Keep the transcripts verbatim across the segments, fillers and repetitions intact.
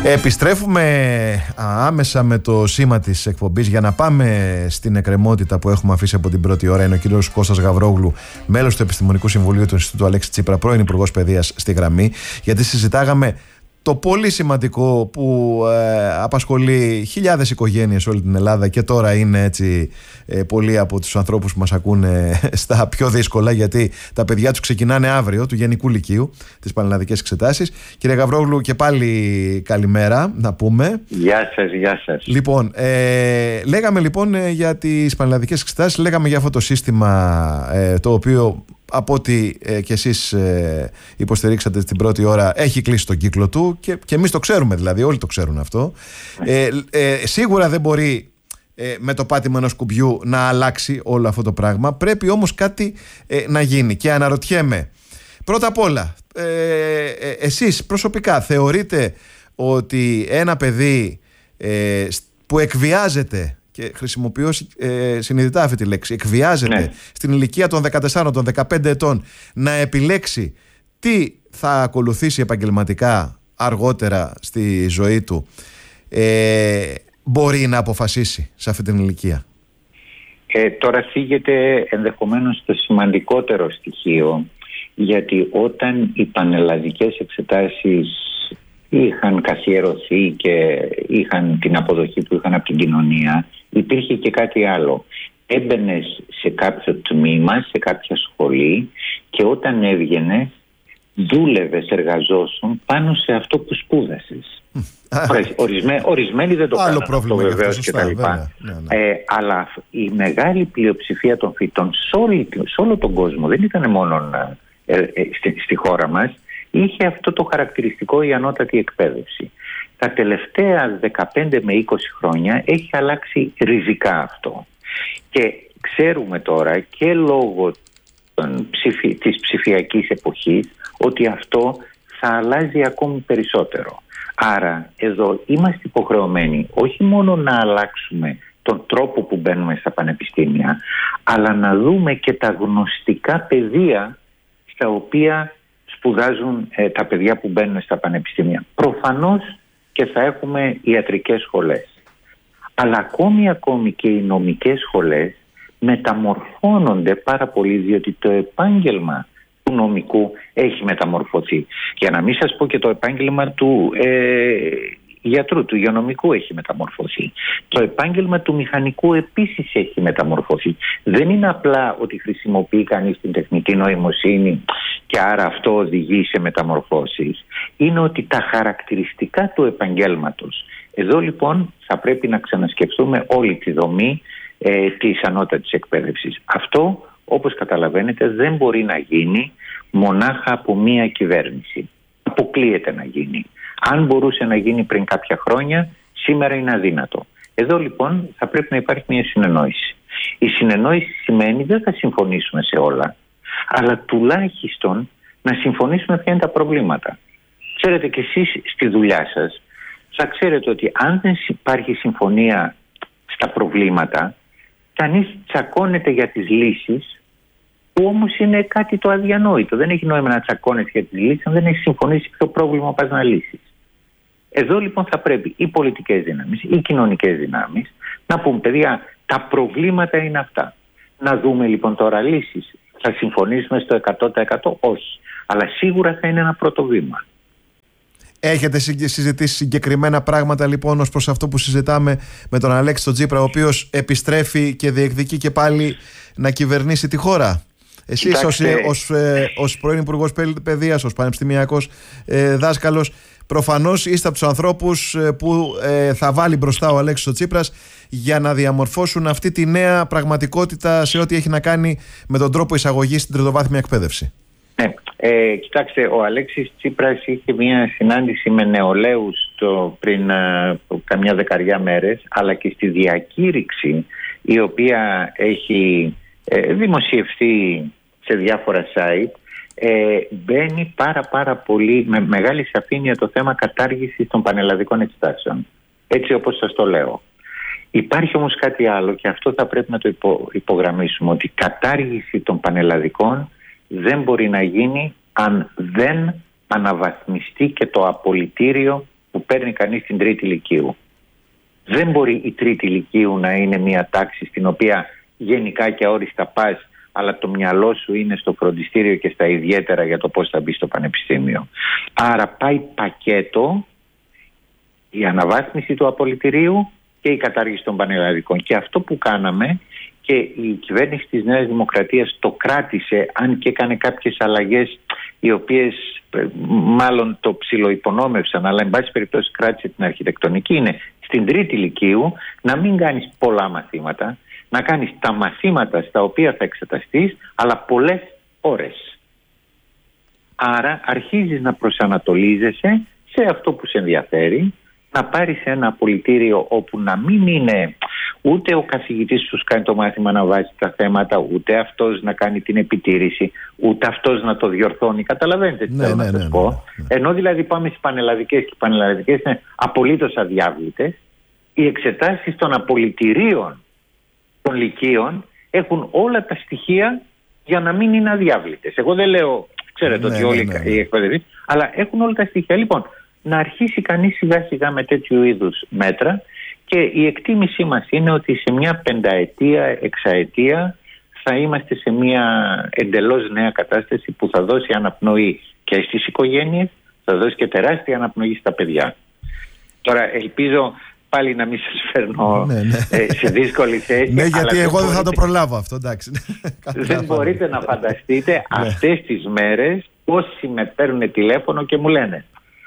Επιστρέφουμε άμεσα με το σήμα της εκπομπής για να πάμε στην εκκρεμότητα που έχουμε αφήσει από την πρώτη ώρα. Είναι ο κύριος Κώστας Γαβρόγλου, μέλος του Επιστημονικού Συμβουλίου του Ινστιτούτου Αλέξη Τσίπρα, πρώην Υπουργός Παιδείας, στη γραμμή, γιατί συζητάγαμε το πολύ σημαντικό που ε, απασχολεί χιλιάδες οικογένειες σε όλη την Ελλάδα και τώρα είναι έτσι ε, πολλοί από τους ανθρώπους που μας ακούνε στα πιο δύσκολα, γιατί τα παιδιά τους ξεκινάνε αύριο του Γενικού Λυκείου, τις πανελλαδικές εξετάσεις. Κύριε Γαβρόγλου, και πάλι καλημέρα να πούμε. Γεια σας, γεια σας. Λοιπόν, ε, λέγαμε λοιπόν ε, για τις πανελλαδικές εξετάσεις, λέγαμε για αυτό το σύστημα ε, το οποίο, από ό,τι ε, και εσείς ε, υποστηρίξατε στην πρώτη ώρα, έχει κλείσει τον κύκλο του και, και εμείς το ξέρουμε, δηλαδή όλοι το ξέρουν αυτό. Ε, ε, σίγουρα δεν μπορεί ε, με το πάτημα ενός κουμπιού να αλλάξει όλο αυτό το πράγμα. Πρέπει όμως κάτι ε, να γίνει και αναρωτιέμαι, πρώτα απ' όλα, ε, ε, εσείς προσωπικά θεωρείτε ότι ένα παιδί ε, που εκβιάζεται, και χρησιμοποιώ ε, συνειδητά αυτή τη λέξη, εκβιάζεται ναι. στην ηλικία των δεκατεσσάρων, των δεκαπέντε ετών, να επιλέξει τι θα ακολουθήσει επαγγελματικά αργότερα στη ζωή του, ε, μπορεί να αποφασίσει σε αυτή την ηλικία? Ε, τώρα φύγεται ενδεχομένως το σημαντικότερο στοιχείο, γιατί όταν οι πανελλαδικές εξετάσεις είχαν καθιερωθεί και είχαν την αποδοχή που είχαν από την κοινωνία, υπήρχε και κάτι άλλο. Έμπαινες σε κάποιο τμήμα, σε κάποια σχολή, και όταν έβγαινες δούλευες, εργαζόσουν πάνω σε αυτό που σπούδασες. Ορισμέ, ορισμένοι δεν το άλλο κάνουν πρόβλημα αυτό, βεβαίως, αυτό, και τα λοιπά. Ναι, ναι. Ε, αλλά η μεγάλη πλειοψηφία των φοιτών σε, όλη, σε όλο τον κόσμο, δεν ήταν μόνο ε, ε, στη, στη χώρα μας, είχε αυτό το χαρακτηριστικό η ανώτατη εκπαίδευση. Τα τελευταία δεκαπέντε με είκοσι χρόνια έχει αλλάξει ριζικά αυτό. Και ξέρουμε τώρα και λόγω των ψηφι... της ψηφιακής εποχής ότι αυτό θα αλλάζει ακόμη περισσότερο. Άρα εδώ είμαστε υποχρεωμένοι όχι μόνο να αλλάξουμε τον τρόπο που μπαίνουμε στα πανεπιστήμια, αλλά να δούμε και τα γνωστικά πεδία στα οποία σπουδάζουν ε, τα παιδιά που μπαίνουν στα πανεπιστήμια. Προφανώς και θα έχουμε ιατρικές σχολές. Αλλά ακόμη ακόμη και οι νομικές σχολές μεταμορφώνονται πάρα πολύ, διότι το επάγγελμα του νομικού έχει μεταμορφωθεί. Για να μην σας πω και το επάγγελμα του ε, γιατρού, του υγειονομικού έχει μεταμορφωθεί. Το επάγγελμα του μηχανικού επίσης έχει μεταμορφωθεί. Δεν είναι απλά ότι χρησιμοποιεί κανείς την τεχνητή νοημοσύνη και άρα αυτό οδηγεί σε μεταμορφώσεις. Είναι ότι τα χαρακτηριστικά του επαγγέλματος. Εδώ λοιπόν θα πρέπει να ξανασκεφτούμε όλη τη δομή ε, της ανώτατης εκπαίδευσης. Αυτό, όπως καταλαβαίνετε, δεν μπορεί να γίνει μονάχα από μία κυβέρνηση. Αποκλείεται να γίνει. Αν μπορούσε να γίνει πριν κάποια χρόνια, σήμερα είναι αδύνατο. Εδώ λοιπόν θα πρέπει να υπάρχει μια συνεννόηση. Η συνεννόηση σημαίνει δεν θα συμφωνήσουμε σε όλα, αλλά τουλάχιστον να συμφωνήσουμε ποια είναι τα προβλήματα. Ξέρετε, και εσείς στη δουλειά σας θα ξέρετε ότι αν δεν υπάρχει συμφωνία στα προβλήματα, κανείς τσακώνεται για τις λύσεις, που όμως είναι κάτι το αδιανόητο. Δεν έχει νόημα να τσακώνεσαι για τις λύσεις αν δεν έχει συμφωνήσει ποιο πρόβλημα πας να λύσεις. Εδώ λοιπόν θα πρέπει οι πολιτικές δυνάμεις, οι κοινωνικές δυνάμεις να πούμε, παιδιά, τα προβλήματα είναι αυτά. Να δούμε λοιπόν τώρα λύσεις. Θα συμφωνήσουμε στο εκατό τοις εκατό? Όχι. Αλλά σίγουρα θα είναι ένα πρώτο βήμα. Έχετε συζητήσει συγκεκριμένα πράγματα λοιπόν ως προς αυτό που συζητάμε με τον Αλέξη τον Τσίπρα, ο οποίος επιστρέφει και διεκδικεί και πάλι να κυβερνήσει τη χώρα? Εσείς ως, ως, ως πρώην Υπουργός Παιδείας, ως πανεπιστημιακός ε, δάσκαλος, προφανώς είστε από τους ανθρώπους που ε, θα βάλει μπροστά ο Αλέξης ο Τσίπρας για να διαμορφώσουν αυτή τη νέα πραγματικότητα σε ό,τι έχει να κάνει με τον τρόπο εισαγωγής στην τριτοβάθμια εκπαίδευση. Ναι, ε, κοιτάξτε, ο Αλέξης Τσίπρας είχε μια συνάντηση με νεολαίους το, πριν ε, καμιά δεκαριά μέρες, αλλά και στη διακήρυξη η οποία έχει ε, δημοσιευθεί σε διάφορα site, ε, μπαίνει πάρα πάρα πολύ με μεγάλη σαφήνεια το θέμα κατάργησης των πανελλαδικών εξετάσεων, έτσι όπως σας το λέω. Υπάρχει όμως κάτι άλλο και αυτό θα πρέπει να το υπο, υπογραμμίσουμε, ότι η κατάργηση των πανελλαδικών δεν μπορεί να γίνει αν δεν αναβαθμιστεί και το απολυτήριο που παίρνει κανείς την τρίτη λυκείου. Δεν μπορεί η τρίτη λυκείου να είναι μια τάξη στην οποία γενικά και αόριστα πας, αλλά το μυαλό σου είναι στο φροντιστήριο και στα ιδιαίτερα για το πώς θα μπει στο πανεπιστήμιο. Άρα πάει πακέτο η αναβάθμιση του απολυτηρίου και η κατάργηση των πανελλαδικών. Και αυτό που κάναμε, και η κυβέρνηση της Νέας Δημοκρατίας το κράτησε, αν και έκανε κάποιες αλλαγές οι οποίες μάλλον το ψιλοϋπονόμευσαν, αλλά εν πάση περιπτώσει κράτησε την αρχιτεκτονική, είναι στην τρίτη λυκείου να μην κάνεις πολλά μαθήματα, να κάνεις τα μαθήματα στα οποία θα εξεταστείς, αλλά πολλές ώρες. Άρα αρχίζεις να προσανατολίζεσαι σε αυτό που σε ενδιαφέρει, να πάρεις ένα απολυτήριο όπου να μην είναι ούτε ο καθηγητής που σου κάνει το μάθημα να βάζει τα θέματα, ούτε αυτός να κάνει την επιτήρηση, ούτε αυτός να το διορθώνει. Καταλαβαίνετε τι ναι, θέλω ναι, να σας ναι, πω. Ναι, ναι. Ενώ δηλαδή πάμε στις πανελλαδικές και οι πανελλαδικές είναι απολύτως αδιάβλητες, οι εξετάσεις των απολυτηρίων των λυκείων έχουν όλα τα στοιχεία για να μην είναι αδιάβλητες. Εγώ δεν λέω, ξέρετε, ναι, ότι ναι, όλοι ναι, ναι. οι εκπαιδευτές, αλλά έχουν όλα τα στοιχεία. Λοιπόν, να αρχίσει κανείς σιγά σιγά με τέτοιου είδους μέτρα, και η εκτίμησή μας είναι ότι σε μια πενταετία, εξαετία θα είμαστε σε μια εντελώς νέα κατάσταση που θα δώσει αναπνοή και στις οικογένειες, θα δώσει και τεράστια αναπνοή στα παιδιά. Τώρα ελπίζω πάλι να μην σας φέρνω ναι, ναι. σε δύσκολη θέση. Ναι, γιατί εγώ δεν μπορείτε, θα το προλάβω αυτό, εντάξει. Δεν μπορείτε να φανταστείτε αυτές τις μέρες πόσοι με παίρνουν τηλέφωνο και μου λένε: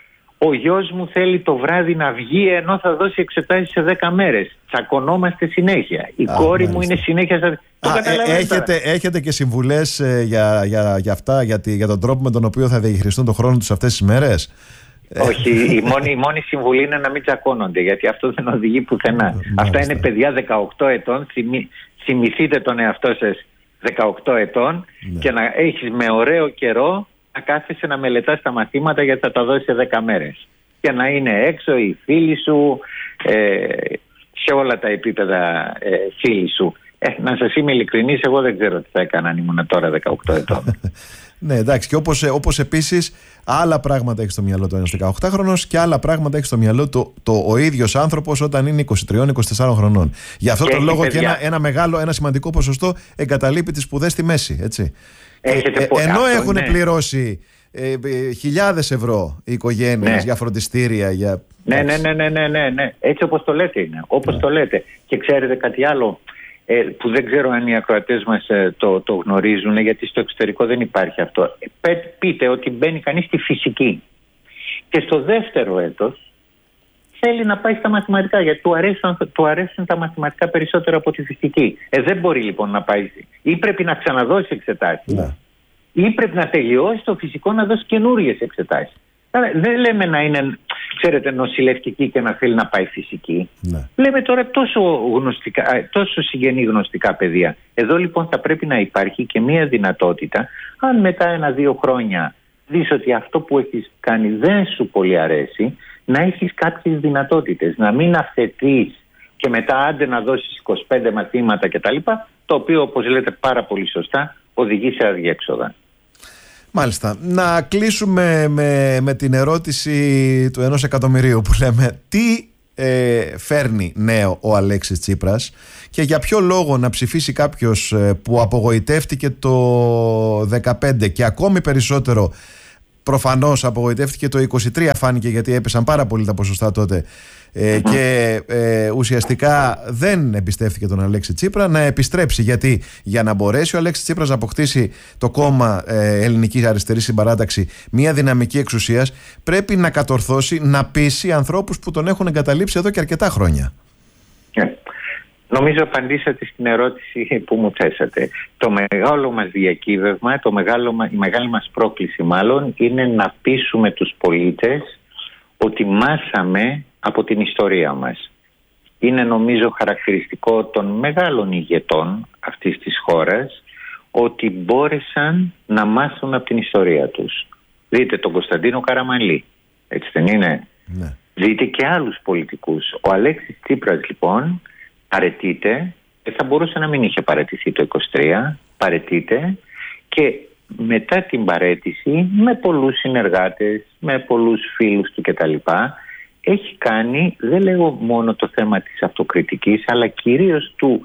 ο γιος μου θέλει το βράδυ να βγει ενώ θα δώσει εξετάσεις σε δέκα μέρες. Τσακωνόμαστε συνέχεια. Η Α, κόρη μάλιστα. μου είναι συνέχεια... Στα... Το Α, ε, έχετε, έχετε και συμβουλές ε, για, για, για αυτά, για, τη, για τον τρόπο με τον οποίο θα διαχειριστούν τον χρόνο τους αυτές τις μέρες? Όχι, η μόνη, η μόνη συμβουλή είναι να μην τσακώνονται, γιατί αυτό δεν οδηγεί πουθενά. Μάλιστα. Αυτά είναι παιδιά δεκαοκτώ ετών. Θυμη, θυμηθείτε τον εαυτό σας δεκαοκτώ ετών, ναι, και να έχεις με ωραίο καιρό να κάθεσαι να μελετάς τα μαθήματα, γιατί θα τα δώσεις σε δέκα μέρες. Και να είναι έξω οι φίλοι σου, ε, σε όλα τα επίπεδα ε, φίλοι σου. Ε, να σας είμαι ειλικρινής, εγώ δεν ξέρω τι θα έκανα αν ήμουν τώρα δεκαοκτώ ετών. Ναι, εντάξει, και όπως, όπως επίσης άλλα πράγματα έχει στο μυαλό του ένας δεκαοκτάχρονος και άλλα πράγματα έχει στο μυαλό του το, ο ίδιος άνθρωπος όταν είναι είκοσι τρία είκοσι τέσσερα χρονών. Γι' αυτό τον λόγο παιδιά. Και ένα, ένα μεγάλο, ένα σημαντικό ποσοστό εγκαταλείπει τις σπουδές στη μέση, έτσι. Έχετε ε, πω, ενώ αυτό, έχουν ναι. πληρώσει ε, ε, χιλιάδες ευρώ οι οικογένειες, ναι, για φροντιστήρια, για... Ναι, ναι, ναι, ναι, ναι, ναι, ναι. Έτσι όπως το λέτε είναι, όπως ναι. το λέτε. Και ξέρετε κάτι άλλο ε, που δεν ξέρω αν οι ακροατές μας ε, το, το γνωρίζουν, γιατί στο εξωτερικό δεν υπάρχει αυτό. Ε, πείτε ότι μπαίνει κανείς στη φυσική και στο δεύτερο έτος θέλει να πάει στα μαθηματικά, γιατί του αρέσουν, του αρέσουν τα μαθηματικά περισσότερο από τη φυσική. Ε, δεν μπορεί λοιπόν να πάει, ή πρέπει να ξαναδώσει εξετάσεις, ναι, ή πρέπει να τελειώσει το φυσικό να δώσει καινούριες εξετάσεις. Άρα δεν λέμε να είναι, ξέρετε, νοσηλευτική και να θέλει να πάει φυσική. Ναι. Λέμε τώρα τόσο, γνωστικά, τόσο συγγενή γνωστικά παιδεία. Εδώ λοιπόν θα πρέπει να υπάρχει και μία δυνατότητα, αν μετά ένα-δύο χρόνια δεις ότι αυτό που έχεις κάνει δεν σου πολύ αρέσει, να έχεις κάποιες δυνατότητες, να μην αυθετείς και μετά άντε να δώσεις είκοσι πέντε μαθήματα κτλ. Το οποίο, όπως λέτε πάρα πολύ σωστά, οδηγεί σε αδιέξοδα. Μάλιστα. Να κλείσουμε με, με την ερώτηση του ενός εκατομμυρίου που λέμε τι ε, φέρνει νέο ο Αλέξης Τσίπρας και για ποιο λόγο να ψηφίσει κάποιος που απογοητεύτηκε το δεκαπέντε και ακόμη περισσότερο προφανώς απογοητεύτηκε το είκοσι τρία, φάνηκε, γιατί έπεσαν πάρα πολύ τα ποσοστά τότε ε, και ε, ουσιαστικά δεν εμπιστεύτηκε τον Αλέξη Τσίπρα, να επιστρέψει, γιατί για να μπορέσει ο Αλέξης Τσίπρας να αποκτήσει το κόμμα ε, Ελληνική Αριστερή Συμπαράταξη μια δυναμική εξουσίας, πρέπει να κατορθώσει, να πείσει ανθρώπους που τον έχουν εγκαταλείψει εδώ και αρκετά χρόνια. Yeah. Νομίζω απαντήσατε στην ερώτηση που μου θέσατε. Το μεγάλο μας διακύβευμα, το μεγάλο, η μεγάλη μας πρόκληση μάλλον, είναι να πείσουμε τους πολίτες ότι μάθαμε από την ιστορία μας. Είναι νομίζω χαρακτηριστικό των μεγάλων ηγετών αυτής της χώρας ότι μπόρεσαν να μάθουν από την ιστορία τους. Δείτε τον Κωνσταντίνο Καραμανλή, έτσι δεν είναι? Ναι. Δείτε και άλλους πολιτικούς. Ο Αλέξης Τσίπρας λοιπόν παραιτείται, θα μπορούσε να μην είχε παραιτηθεί το είκοσι τρία, παραιτείται και μετά την παραίτηση με πολλούς συνεργάτες, με πολλούς φίλους του κτλ. έχει κάνει, δεν λέγω μόνο το θέμα της αυτοκριτικής, αλλά κυρίως του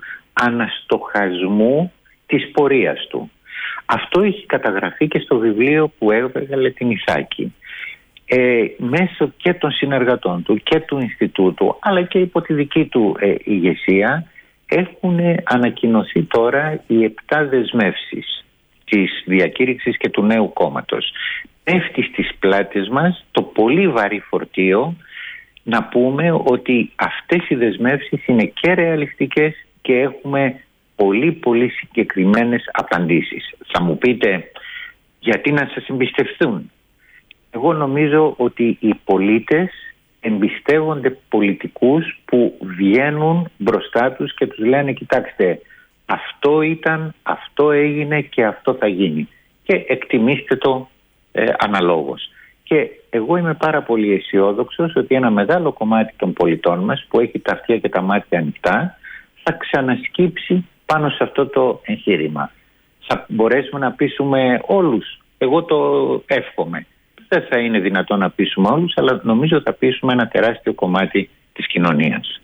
αναστοχασμού της πορείας του. Αυτό έχει καταγραφεί και στο βιβλίο που έβγαλε την Ιθάκη. Ε, μέσω και των συνεργατών του και του Ινστιτούτου, αλλά και υπό τη δική του ε, ηγεσία, έχουν ανακοινωθεί τώρα οι επτά δεσμεύσεις της διακήρυξης και του νέου κόμματος. Πέφτει στις πλάτες μας το πολύ βαρύ φορτίο να πούμε ότι αυτές οι δεσμεύσεις είναι και ρεαλιστικές και έχουμε πολύ πολύ συγκεκριμένες απαντήσεις. Θα μου πείτε, γιατί να σας εμπιστευτούν? Εγώ νομίζω ότι οι πολίτες εμπιστεύονται πολιτικούς που βγαίνουν μπροστά τους και τους λένε, κοιτάξτε, αυτό ήταν, αυτό έγινε και αυτό θα γίνει. Και εκτιμήστε το ε, αναλόγως. Και εγώ είμαι πάρα πολύ αισιόδοξος ότι ένα μεγάλο κομμάτι των πολιτών μας που έχει τα αυτιά και τα μάτια ανοιχτά θα ξανασκύψει πάνω σε αυτό το εγχείρημα. Θα μπορέσουμε να πείσουμε όλους. Εγώ το εύχομαι. Δεν θα είναι δυνατόν να πείσουμε όλους, αλλά νομίζω θα πείσουμε ένα τεράστιο κομμάτι της κοινωνίας.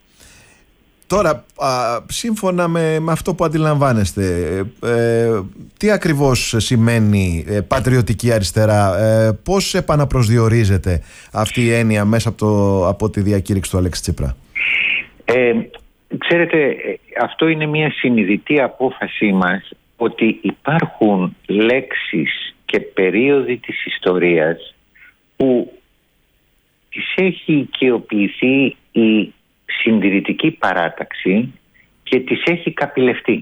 Τώρα, α, σύμφωνα με, με αυτό που αντιλαμβάνεστε, ε, τι ακριβώς σημαίνει ε, πατριωτική αριστερά, ε, πώς επαναπροσδιορίζεται αυτή η έννοια μέσα από, το, από τη διακήρυξη του Αλέξη Τσίπρα? Ε, ξέρετε, αυτό είναι μια συνειδητή απόφασή μας, ότι υπάρχουν λέξεις και περίοδοι της ιστορίας που τις έχει οικειοποιηθεί η συντηρητική παράταξη και τις έχει καπηλευτεί.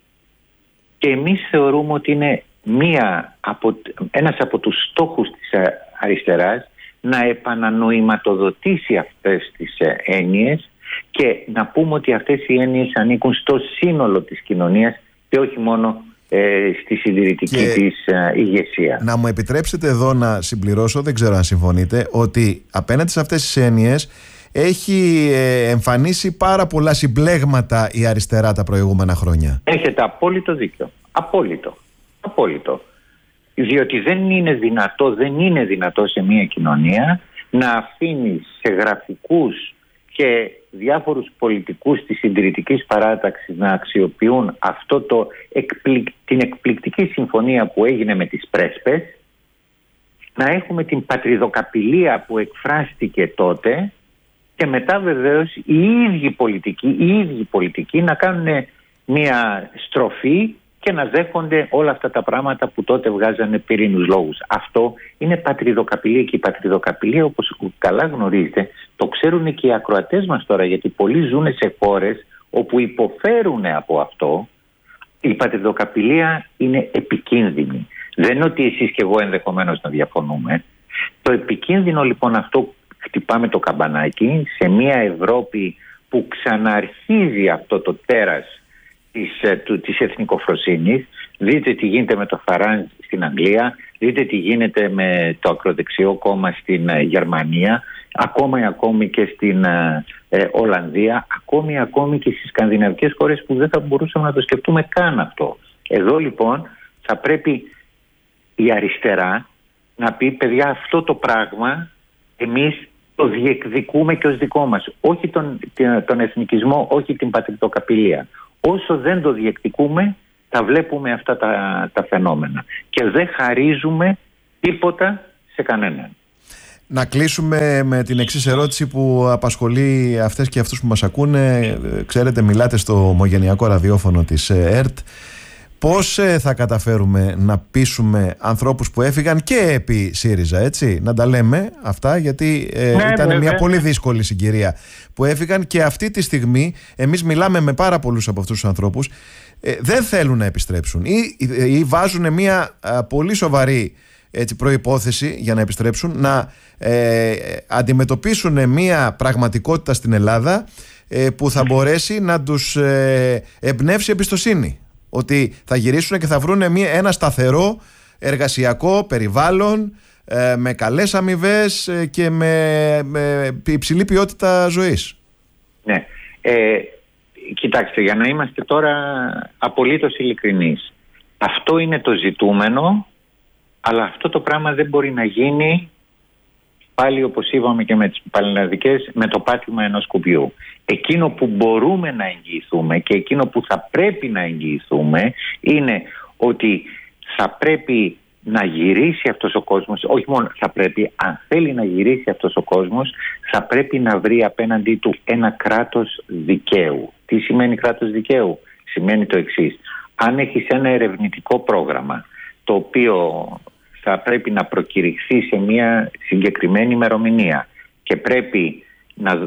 Και εμείς θεωρούμε ότι είναι μία από, ένας από τους στόχους της αριστεράς να επανανοηματοδοτήσει αυτές τις έννοιες και να πούμε ότι αυτές οι έννοιες ανήκουν στο σύνολο της κοινωνίας και όχι μόνο ε, στη συντηρητική και της ε, ηγεσία. Να μου επιτρέψετε εδώ να συμπληρώσω, δεν ξέρω αν συμφωνείτε, ότι απέναντι σε αυτές τις έννοιες έχει ε, εμφανίσει πάρα πολλά συμπλέγματα η αριστερά τα προηγούμενα χρόνια. Έχετε απόλυτο δίκιο. Απόλυτο. Απόλυτο. Διότι δεν είναι δυνατό, δεν είναι δυνατό σε μια κοινωνία να αφήνει σε γραφικούς και διάφορους πολιτικούς της συντηρητικής παράταξης να αξιοποιούν αυτό το εκπληκ... την εκπληκτική συμφωνία που έγινε με τις πρέσπες, να έχουμε την πατριδοκαπηλεία που εκφράστηκε τότε και μετά βεβαίως οι ίδιοι πολιτικοί, οι ίδιοι πολιτικοί να κάνουν μια στροφή και να δέχονται όλα αυτά τα πράγματα που τότε βγάζανε πυρήνους λόγους. Αυτό είναι πατριδοκαπηλεία και η πατριδοκαπηλεία, όπως καλά γνωρίζετε, το ξέρουν και οι ακροατές μας τώρα, γιατί πολλοί ζουν σε χώρες όπου υποφέρουν από αυτό. Η πατριδοκαπηλεία είναι επικίνδυνη. Δεν είναι ότι εσείς και εγώ ενδεχομένως να διαφωνούμε. Το επικίνδυνο λοιπόν αυτό, χτυπάμε το καμπανάκι σε μια Ευρώπη που ξαναρχίζει αυτό το τέρας της, της εθνικοφροσύνης. Δείτε τι γίνεται με το Φαράντζ στην Αγγλία, δείτε τι γίνεται με το ακροδεξιό κόμμα στην Γερμανία, ακόμη ακόμη και στην ε, Ολλανδία, ακόμη ακόμη και στις σκανδιναβικές χώρες που δεν θα μπορούσαμε να το σκεφτούμε καν αυτό. Εδώ λοιπόν θα πρέπει η αριστερά να πει, παιδιά, αυτό το πράγμα εμείς το διεκδικούμε και ως δικό μας. Όχι τον, τον εθνικισμό, όχι την πατριδοκαπηλεία. Όσο δεν το διεκδικούμε, θα βλέπουμε αυτά τα, τα φαινόμενα. Και δεν χαρίζουμε τίποτα σε κανέναν. Να κλείσουμε με την εξής ερώτηση που απασχολεί αυτές και αυτούς που μας ακούνε. Ξέρετε, μιλάτε στο ομογενειακό ραδιόφωνο της ΕΡΤ. Πώς θα καταφέρουμε να πείσουμε ανθρώπους που έφυγαν και επί ΣΥΡΙΖΑ, έτσι, να τα λέμε αυτά, γιατί ε, ναι, ήταν ναι, μια ναι. πολύ δύσκολη συγκυρία που έφυγαν και αυτή τη στιγμή εμείς μιλάμε με πάρα πολλούς από αυτούς τους ανθρώπους, ε, δεν θέλουν να επιστρέψουν ή, ή, ή βάζουν μια α, πολύ σοβαρή έτσι, προϋπόθεση για να επιστρέψουν, να ε, αντιμετωπίσουν μια πραγματικότητα στην Ελλάδα ε, που θα μπορέσει να τους ε, εμπνεύσει εμπιστοσύνη. Ότι θα γυρίσουν και θα βρουν μια, ένα σταθερό εργασιακό περιβάλλον ε, με καλές αμοιβές ε, και με, με υψηλή ποιότητα ζωής. Ναι. Ε, κοιτάξτε, για να είμαστε τώρα απολύτως ειλικρινείς, αυτό είναι το ζητούμενο, αλλά αυτό το πράγμα δεν μπορεί να γίνει πάλι όπως είπαμε και με τις πανελλαδικές, με το πάτημα ενός κουμπιού. Εκείνο που μπορούμε να εγγυηθούμε και εκείνο που θα πρέπει να εγγυηθούμε είναι ότι θα πρέπει να γυρίσει αυτός ο κόσμος, όχι μόνο θα πρέπει, αν θέλει να γυρίσει αυτός ο κόσμος, θα πρέπει να βρει απέναντί του ένα κράτος δικαίου. Τι σημαίνει κράτος δικαίου? Σημαίνει το εξής. Αν έχεις ένα ερευνητικό πρόγραμμα το οποίο θα πρέπει να προκηρυχθεί σε μια συγκεκριμένη ημερομηνία και πρέπει να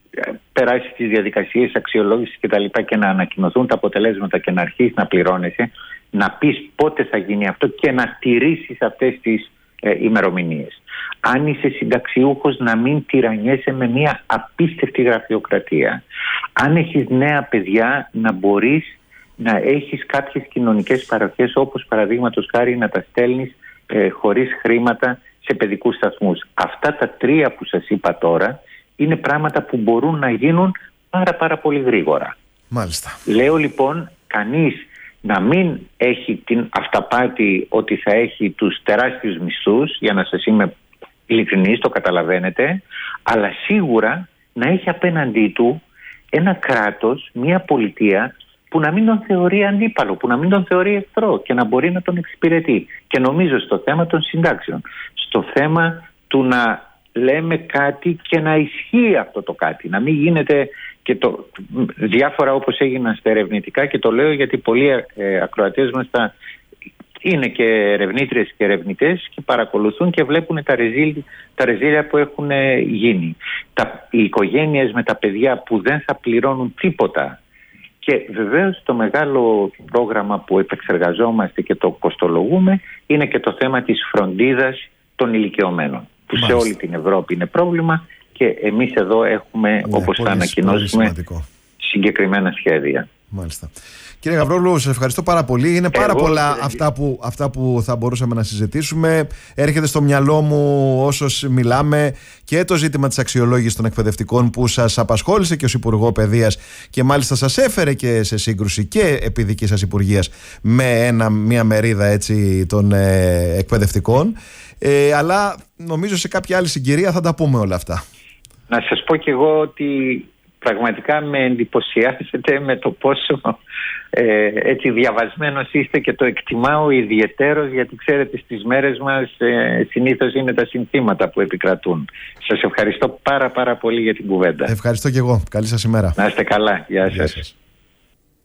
περάσει τις διαδικασίες αξιολόγησης και τα λοιπά και να ανακοινωθούν τα αποτελέσματα και να αρχίσει να πληρώνεσαι, να πεις πότε θα γίνει αυτό και να τηρήσεις αυτές τις ε, ημερομηνίες. Αν είσαι συνταξιούχος, να μην τυραννιέσαι με μια απίστευτη γραφειοκρατία. Αν έχεις νέα παιδιά, να μπορείς να έχεις κάποιες κοινωνικές παροχές, όπως παραδείγματος χάρη να τα στέλνεις ε, χωρίς χρήματα σε παιδικούς σταθμούς. Αυτά τα τρία που σας είπα τώρα είναι πράγματα που μπορούν να γίνουν πάρα πάρα πολύ γρήγορα. Μάλιστα. Λέω λοιπόν κανείς να μην έχει την αυταπάτη ότι θα έχει τους τεράστιους μισθούς, για να σας είμαι ειλικρινής, το καταλαβαίνετε, αλλά σίγουρα να έχει απέναντί του ένα κράτος, μια πολιτεία που να μην τον θεωρεί αντίπαλο, που να μην τον θεωρεί εχθρό και να μπορεί να τον εξυπηρετεί. Και νομίζω στο θέμα των συντάξεων, στο θέμα του να λέμε κάτι και να ισχύει αυτό το κάτι, να μην γίνεται και το, διάφορα όπως έγιναν στα ερευνητικά, και το λέω γιατί πολλοί ε, ακροατές μας τα, είναι και ερευνήτριες και ερευνητές και παρακολουθούν και βλέπουν τα, ρεζίλ, τα ρεζίλια που έχουν ε, γίνει. Τα, οι οικογένειες με τα παιδιά που δεν θα πληρώνουν τίποτα. Και βεβαίως το μεγάλο πρόγραμμα που επεξεργαζόμαστε και το κοστολογούμε είναι και το θέμα της φροντίδας των ηλικιωμένων, που Μάλιστα. σε όλη την Ευρώπη είναι πρόβλημα και εμείς εδώ έχουμε, ναι, όπως πολύ, θα ανακοινώσουμε, συγκεκριμένα σχέδια. Μάλιστα. Κύριε Γαβρόλου, σας ευχαριστώ πάρα πολύ. Είναι πάρα Εγώ, πολλά κύριε... αυτά, που, αυτά που θα μπορούσαμε να συζητήσουμε. Έρχεται στο μυαλό μου όσο μιλάμε και το ζήτημα της αξιολόγησης των εκπαιδευτικών που σας απασχόλησε και ως Υπουργό Παιδείας και μάλιστα σας έφερε και σε σύγκρουση και επί δικής σας Υπουργείας με ένα, μια μερίδα έτσι, των ε, εκπαιδευτικών. Ε, αλλά νομίζω σε κάποια άλλη συγκυρία θα τα πούμε όλα αυτά. Να σας πω κι εγώ ότι πραγματικά με εντυπωσιάζετε με το πόσο ε, έτσι διαβασμένος είστε και το εκτιμάω ιδιαιτέρως, γιατί ξέρετε στις μέρες μας ε, συνήθως είναι τα συνθήματα που επικρατούν. Σας ευχαριστώ πάρα πάρα πολύ για την κουβέντα. Ευχαριστώ κι εγώ. Καλή σας ημέρα. Να είστε καλά. Γεια σας. Γεια σας.